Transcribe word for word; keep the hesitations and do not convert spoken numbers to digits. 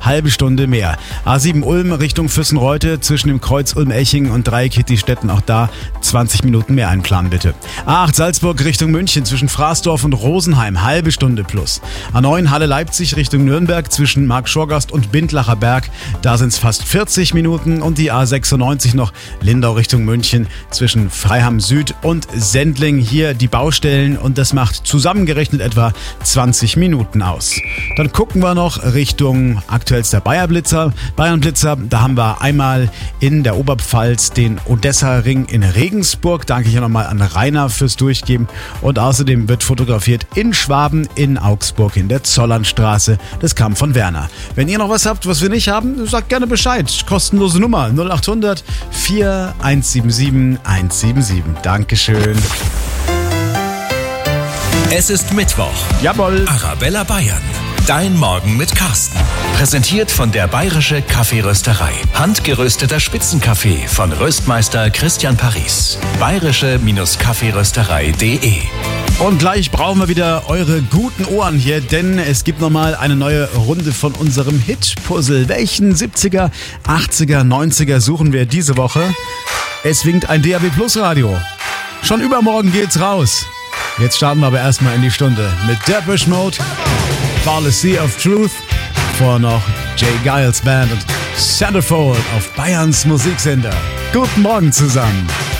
halbe Stunde mehr. A sieben Ulm Richtung Füssenreute zwischen dem Kreuz Ulm-Eching und Dreieck Hittistetten, auch da zwanzig Minuten mehr einplanen bitte. A acht Salzburg Richtung München zwischen Fraßdorf und Rosenheim, halbe Stunde plus. A neun Halle Leipzig Richtung Nürnberg zwischen Markschorgast und Bindlacher Berg, da sind es fast vierzig Minuten. Und die A sechsundneunzig noch Lindau Richtung München zwischen Freiham Süd und Sendling, hier die Baustellen und das macht zusammengerechnet etwa zwanzig Minuten aus. Dann gucken wir noch Richtung aktuellster Bayernblitzer. Bayernblitzer, da haben wir einmal in der Oberpfalz den Odessa-Ring in Regensburg. Danke ich nochmal an Rainer fürs Durchgeben. Und außerdem wird fotografiert in Schwaben, in Augsburg, in der Zollernstraße. Das kam von Werner. Wenn ihr noch was habt, was wir nicht haben, sagt gerne Bescheid. Kostenlose Nummer null acht hundert vier eins sieben sieben eins sieben sieben. Dankeschön. Es ist Mittwoch. Jawohl. Arabella Bayern. Dein Morgen mit Carsten. Präsentiert von der Bayerische Kaffeerösterei. Handgerösteter Spitzenkaffee von Röstmeister Christian Paris. bayerische-kaffeerösterei punkt de. Und gleich brauchen wir wieder eure guten Ohren hier, denn es gibt nochmal eine neue Runde von unserem Hit-Puzzle. Welchen siebziger, achtziger, neunziger suchen wir diese Woche? Es winkt ein D A B Plus Radio. Schon übermorgen geht's raus. Jetzt starten wir aber erstmal in die Stunde mit Depeche Mode, Policy of Truth, vor noch Jay Giles Band und Centerfold auf Bayerns Musiksender. Guten Morgen zusammen.